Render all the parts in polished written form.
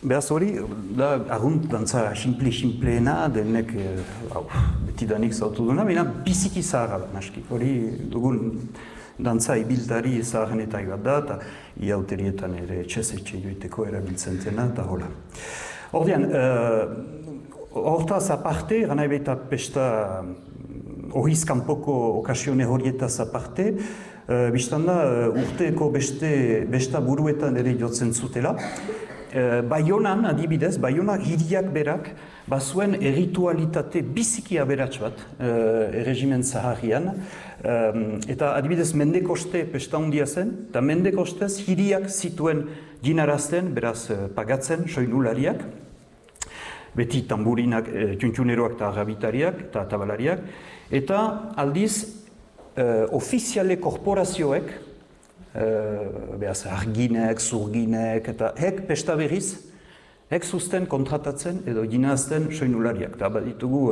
behaz hori, da, argunt dantza simple-simpleena, denek, betidanik zautu duna, baina biziki zaharra da, naski. Hori dugun dantza ibiltari zaharrenetak bat da, eta iauterietan ere etxe joiteko erabiltzen zena, eta hola. Ordean, hortaz aparte, gana ebeta pesta horiz kanpoko okasione horietaz aparte, biztan da, urteko besta buruetan ere jotzen zutela. Baionan, adibidez, Baiona hiriak berak, bazuen erritualitate biziki aberats bat, erregimen zaharrian, eta adibidez mendekoste pesta hundia zen, eta mendekostez hiriak zituen ginarazten, beraz pagatzen, soinulariak, beti tamburinak, txuntxuneroak eta agabitariak eta tabalariak, eta aldiz ofiziale korporazioek, behaz arginek, zurginek, eta hek pesta berriz, hek zuzten kontratatzen edo ginazten soinulariak. Eta bat ditugu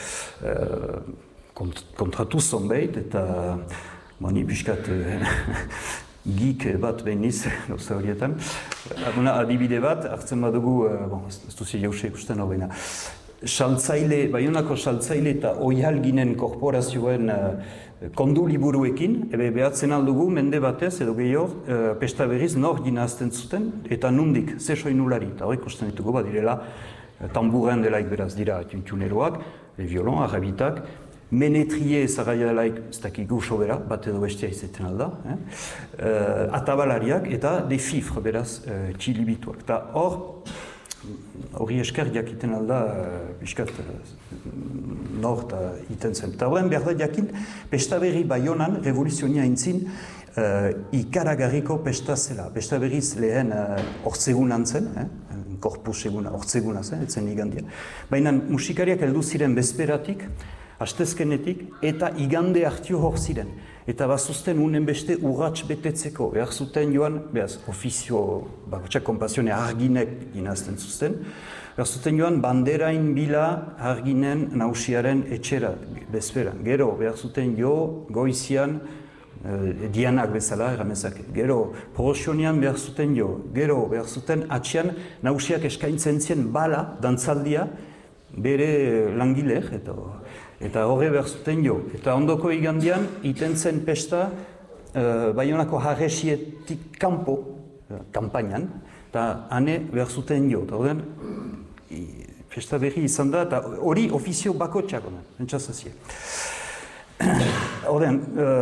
kontratu zonbeit, eta bani piskat geek bat behiniz, gauza horietan. Adibide bat, hartzen badugu, ez duzi jauze ikusten hau behina, Baionako saltzaile eta oihalginen korporazioen kondu liburuekin, behatzen aldugu mende batez edo gehiago pesta berriz nor ginazten zuten eta nundik, ze soinulari. Eta hori ikusten ditugu badirela tamburen delaik beraz dira txuntxuneroak, violon, arrabitak, menetrie ezagaia delaik, ez dakigu sobera, bat edo bestia izaten alda, atabalariak eta de fifre beraz txilibituak. Eta hori esker jakiten alda, biskat nor eta iten zen. Eta horren behar da jakin, pesta berri Baionan, revoluzionia intzin, ikaragarriko pesta zela. Pesta berriz lehen ortzegunan zen, korpus eguna, ortzeguna zen, etzen igandia. Baina musikariak heldu ziren bezperatik, astezkenetik, eta igande hartio hor ziren. Eta bazuzten unen beste urrats betetzeko. Behar zuten joan, behaz, ofizio, bakotxak konpazione arginek ginazten zuzten. Behar zuten joan, banderain bila arginen nausiaren etxera, bezperan. Gero, behar zuten jo, goizian, dianak bezala, erramezak. Gero, porosionian behar zuten jo. Gero, behar zuten atxian nausiak eskaintzen zien bala, dantzaldia, bere langileek, eta horre behar zuten jo. Eta ondoko igandian, iten zen pesta Baionako harresietik kanpo, kampainan, eta hane behar zuten jo. Eta horren, pesta berri izan da, eta hori ofizio bakotxak, entzazazie. Horren,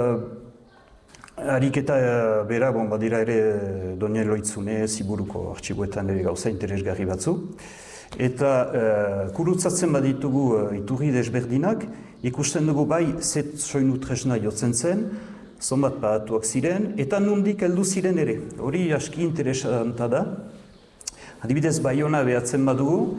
ariketa bera, badira ere Doniel Loitzune, Ziburuko artxiboetan ere gauza interesgarri batzu. Eta kurutzatzen baditugu iturri desberdinak, ikusten dugu bai zet soinu tresna jotzen zen, zonbat pagatuak ziren, eta nondik heldu ziren ere. Hori aski interesanta da. Adibidez Baiona behatzen badugu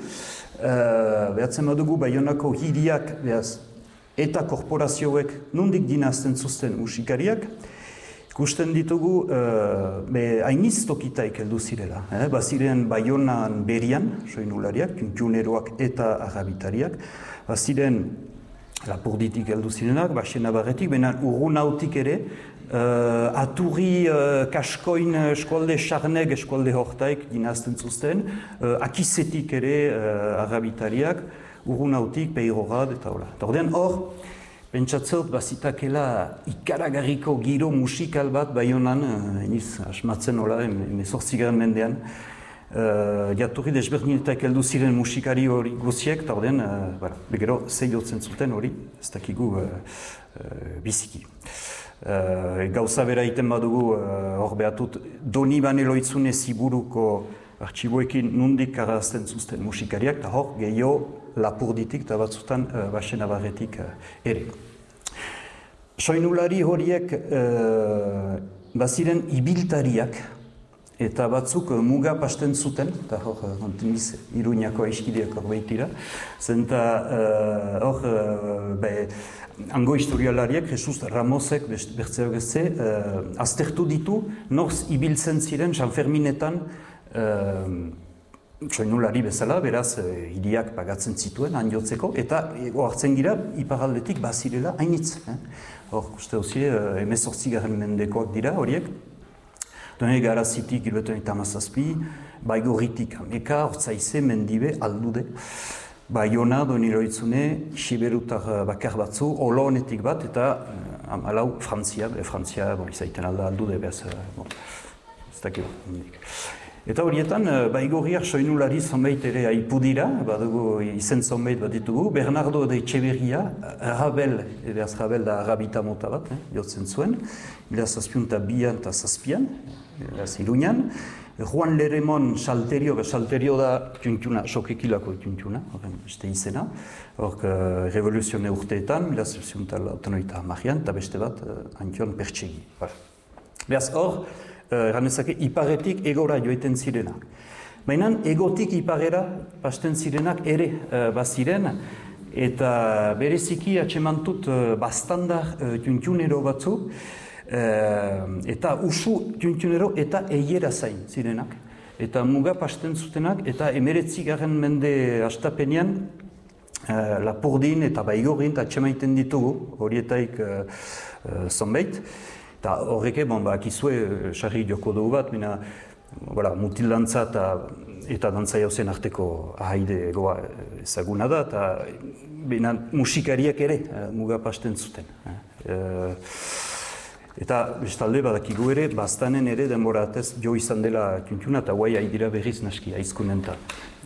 Baionako hiriak eta korporazioek nondik dinazten zuzten musikariak, ikusten ditugu hainiz tokitaik heldu zirela. Baziren Baionan berian, soinulariak, txuntxuneroak eta arrabitariak. Baziren Lapurditik heldu zirenak, Baxenabarretik, baina Urrunautik ere, Aturri, Kaskoin, eskualde Sarneg, eskualde Hortaik dinazten zuzten, Akizetik ere arrabitariak, Urrunautik, Peirorad, eta hola. Ordean hor, pentsatzot, bazitakela ikaragarriko giro musikal bat Baionan, eniz asmatzen hola, 18. mendean, jaturri desberdinetak heldu ziren musikari hori guziek, eta ordean, begero, zei jotzen zuten hori, ez dakigu biziki. Gauza bera iten badugu, hor behatut, Donibane Loitzune Ziburuko artxiboekin nundik karazten zuzten musikariak, eta hor gehiago Lapurditik eta batzutan Baxenabarretik ere. Soinulari horiek baziren ibiltariak eta batzuk muga pasten zuten, eta hor kontiniz Iruñako aiskideak hor behitira, zenta hor hango historialariak, Jesus Ramosek bertzea gezze, aztertu ditu, norz ibiltzen ziren San Ferminetan soinulari bezala, beraz, hiriak pagatzen zituen, handiotzeko, eta hartzen gira, iparaldetik bazirela hainitz. Hor, uste hozie, 18. mendekoak dira horiek. Done garazitik hilbeten eta mazazpi, Baigorritik ameka, Ortzaize, Mendibe, Aldude, Baiona, Doniroitzune, Siberutar bakar batzu, Olonetik bat, eta amalau Frantzia, izaiten alda Aldude, behaz, ez dakit. Eta horietan, Baigorriak soinulari zonbait ere aipu dira, badugu izen zonbait bat ditugu, Bernardo de Etxeberria, Rabel da Arabita mota bat, jotzen zuen, mila zazpiunta bian eta zazpian, Iruñan, Juan Leremon Salterio da tuntuna, sokekilako tuntuna, horren beste izena, hor revoluzione urteetan, mila zazpiunta lautonoita marian, eta beste bat, Antion Pertsegi. Beaz hor, ganezake, iparetik egora joiten zirenak. Baina egotik iparera pasten zirenak ere baziren, eta bereziki atxemantut bastandar tuntunero batzu, eta usu tuntunero eta eiera zain zirenak. Eta muga pasten zutenak, eta 19. mende hastapenean, Lapurdin eta Baigorrin atxemaiten ditugu, horietaik zonbait. Eta horreke, akizue, sarri joko dugu bat, mutil dantza eta dantza jauzen arteko ahaide goa ezaguna da, eta musikariak ere muga pasten zuten. Eta bestalde badakigu ere, bastanen ere denbora atez jo izan dela tuntuna, eta guai haidira berriz naski, aizkunenta.